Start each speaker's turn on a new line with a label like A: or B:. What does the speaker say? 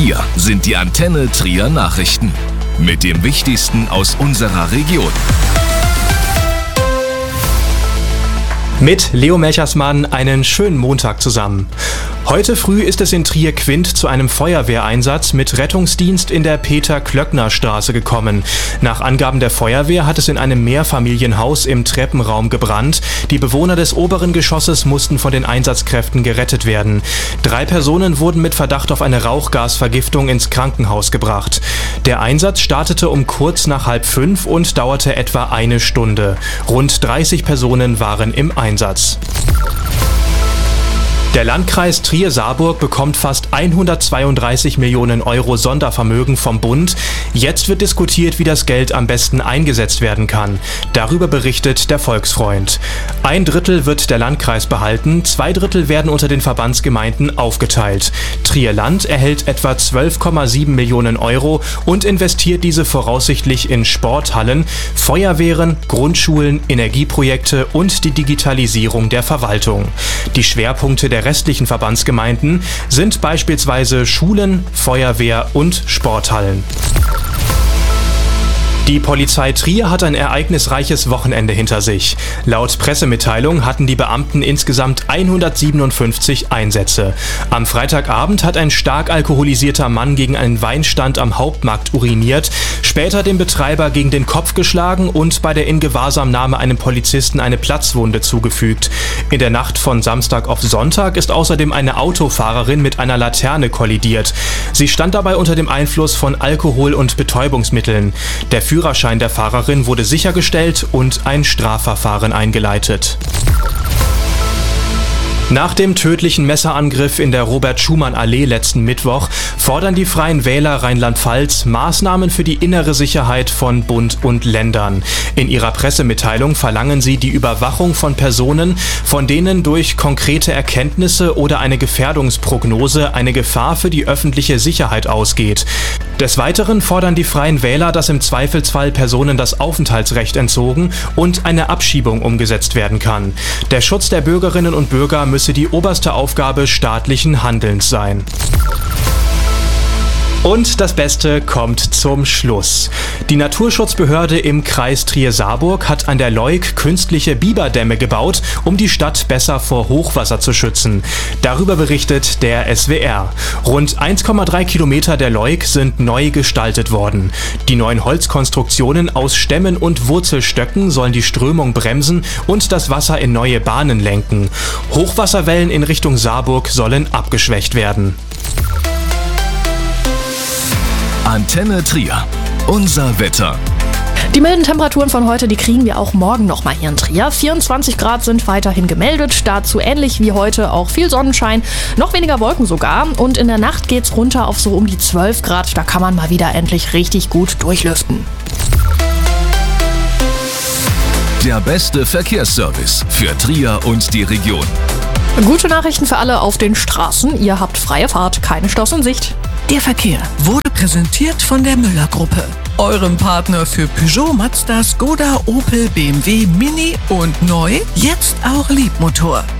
A: Hier sind die Antenne Trier Nachrichten mit dem Wichtigsten aus unserer Region.
B: Mit Leo Melchersmann einen schönen Montag zusammen. Heute früh ist es in Trier-Quint zu einem Feuerwehreinsatz mit Rettungsdienst in der Peter-Klöckner-Straße gekommen. Nach Angaben der Feuerwehr hat es in einem Mehrfamilienhaus im Treppenraum gebrannt. Die Bewohner des oberen Geschosses mussten von den Einsatzkräften gerettet werden. 3 Personen wurden mit Verdacht auf eine Rauchgasvergiftung ins Krankenhaus gebracht. Der Einsatz startete um kurz nach 4:30 und dauerte etwa eine Stunde. Rund 30 Personen waren im Einsatz. Der Landkreis Trier-Saarburg bekommt fast 132 Millionen Euro Sondervermögen vom Bund. Jetzt wird diskutiert, wie das Geld am besten eingesetzt werden kann. Darüber berichtet der Volksfreund. 1/3 wird der Landkreis behalten, 2/3 werden unter den Verbandsgemeinden aufgeteilt. Trier-Land erhält etwa 12,7 Millionen Euro und investiert diese voraussichtlich in Sporthallen, Feuerwehren, Grundschulen, Energieprojekte und die Digitalisierung der Verwaltung. Die Schwerpunkte der restlichen Verbandsgemeinden sind beispielsweise Schulen, Feuerwehr und Sporthallen. Die Polizei Trier hat ein ereignisreiches Wochenende hinter sich. Laut Pressemitteilung hatten die Beamten insgesamt 157 Einsätze. Am Freitagabend hat ein stark alkoholisierter Mann gegen einen Weinstand am Hauptmarkt uriniert, später dem Betreiber gegen den Kopf geschlagen und bei der Ingewahrsamnahme einem Polizisten eine Platzwunde zugefügt. In der Nacht von Samstag auf Sonntag ist außerdem eine Autofahrerin mit einer Laterne kollidiert. Sie stand dabei unter dem Einfluss von Alkohol und Betäubungsmitteln. Der Führerschein der Fahrerin wurde sichergestellt und ein Strafverfahren eingeleitet. Nach dem tödlichen Messerangriff in der Robert-Schumann-Allee letzten Mittwoch fordern die Freien Wähler Rheinland-Pfalz Maßnahmen für die innere Sicherheit von Bund und Ländern. In ihrer Pressemitteilung verlangen sie die Überwachung von Personen, von denen durch konkrete Erkenntnisse oder eine Gefährdungsprognose eine Gefahr für die öffentliche Sicherheit ausgeht. Des Weiteren fordern die Freien Wähler, dass im Zweifelsfall Personen das Aufenthaltsrecht entzogen und eine Abschiebung umgesetzt werden kann. Der Schutz der Bürgerinnen und Bürger müsse die oberste Aufgabe staatlichen Handelns sein. Und das Beste kommt zum Schluss. Die Naturschutzbehörde im Kreis Trier-Saarburg hat an der Leuk künstliche Biberdämme gebaut, um die Stadt besser vor Hochwasser zu schützen. Darüber berichtet der SWR. Rund 1,3 Kilometer der Leuk sind neu gestaltet worden. Die neuen Holzkonstruktionen aus Stämmen und Wurzelstöcken sollen die Strömung bremsen und das Wasser in neue Bahnen lenken. Hochwasserwellen in Richtung Saarburg sollen abgeschwächt werden.
A: Antenne Trier. Unser Wetter.
C: Die milden Temperaturen von heute, die kriegen wir auch morgen nochmal hier in Trier. 24 Grad sind weiterhin gemeldet, dazu ähnlich wie heute auch viel Sonnenschein, noch weniger Wolken sogar. Und in der Nacht geht's runter auf so um die 12 Grad, da kann man mal wieder endlich richtig gut durchlüften.
A: Der beste Verkehrsservice für Trier und die Region.
C: Gute Nachrichten für alle auf den Straßen, ihr habt freie Fahrt, keine Staus in Sicht.
D: Der Verkehr wurde präsentiert von der Müller-Gruppe, eurem Partner für Peugeot, Mazda, Skoda, Opel, BMW, Mini und neu, jetzt auch Liebmotor.